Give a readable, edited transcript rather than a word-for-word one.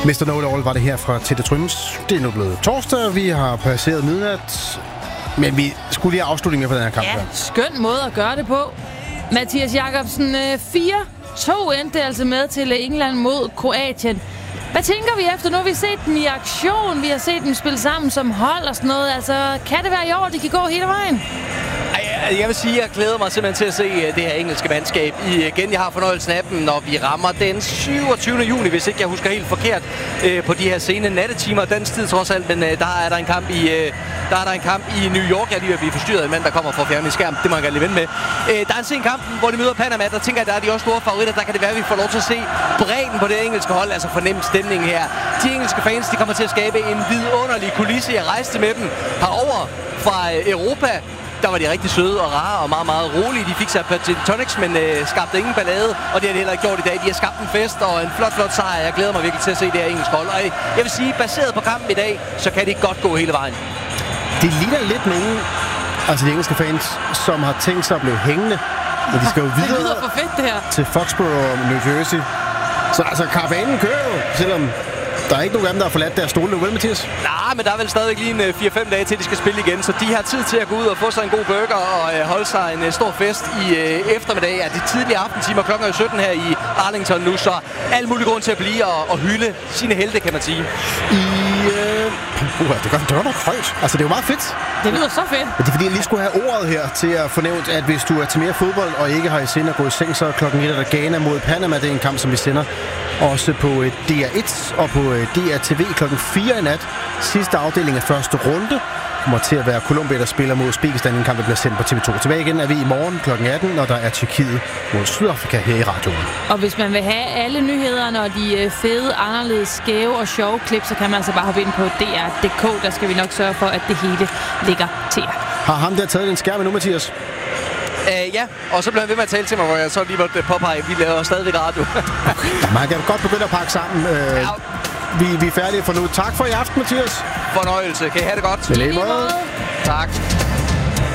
Mr. Know-it-all var det her fra Tette Tryms. Det er nu blevet torsdag, vi har passeret midnat. Men vi skulle lige have afslutning med på den her kamp. Ja, skøn måde at gøre det på. Mathias Jakobsen, 4-2 endte altså med til England mod Kroatien. Hvad tænker vi efter? Nu har vi set dem i aktion, vi har set dem spille sammen som hold og sådan noget. Altså, kan det være i år, de kan gå hele vejen? Jeg vil sige, at jeg glæder mig simpelthen til at se det her engelske mandskab igen. Jeg har fornøjelsen af dem, når vi rammer den 27. juni, hvis ikke jeg husker helt forkert, på de her sene nattetimer. Dansk tid trods alt, men der er der en kamp i New York. Jeg er lige ved at blive forstyrret af en mand, der kommer fra at fjerne min skærm. Det må jeg gerne lige vende med. Der er en sen kamp, hvor de møder Panama. Der tænker jeg, der er de også store favoritter. Der kan det være, at vi får lov til at se bredden på det engelske hold. Altså fornem stemning her. De engelske fans, de kommer til at skabe en vidunderlig kulisse. Jeg rejste med dem herover fra Europa. Der var de rigtig søde og rare og meget, meget rolige. De fik sig et par gin tonics, men skabte ingen ballade. Og det har de heller ikke gjort i dag. De har skabt en fest og en flot, flot sejr. Jeg glæder mig virkelig til at se det her engelske hold. Og jeg vil sige, baseret på kampen i dag, så kan det godt gå hele vejen. Det ligner lidt nogen, altså de engelske fans, som har tænkt sig at blive hængende. Men de skal jo videre det lyder for fedt, det her. Til Foxborough og New Jersey. Så altså, karavanen kører jo, selvom der er ikke nogen af dem, der har forladt deres stole. Vel, Mathias? Nej, men der er vel stadig lige en 4-5 dage til, de skal spille igen. Så de har tid til at gå ud og få sig en god burger og holde sig en stor fest i eftermiddag. Ja, de tidlige aftentimer, klokken er 17 her i Arlington nu, så alt mulig grund til at blive og hylde sine helte, kan man sige. Det gør nok højt. Altså, det er jo meget fedt. Det lyder så fedt. Men det er fordi, jeg lige skulle have ordet her til at få nævnt, at hvis du er til mere fodbold og ikke har i sinde at gå i seng, så klokken 1 er der Ghana mod Panama. Det er en kamp, som vi sender også på DR1 og på DRTV klokken 4 i nat. Sidste afdeling af første runde kommer til at være Colombia, der spiller mod Uzbekistan. En kamp, der bliver sendt på TV2. Tilbage igen er vi i morgen klokken 18, når der er Tyrkiet mod Sydafrika her i radioen. Og hvis man vil have alle nyhederne og de fede, anderledes, skæve og sjove klip, så kan man altså bare hoppe ind på DR.dk. Der skal vi nok sørge for, at det hele ligger til jer. Har ham der taget din skærm nu, Mathias? Ja, og så blev han ved med at tale til mig, hvor jeg så lige måtte påpege, vi laver stadigvæk radio. Man kan godt begynde at pakke sammen. Vi er færdige for nu. Tak for i aften, Mathias. Fornøjelse. Kan I have det godt? Med lige måde. Tak.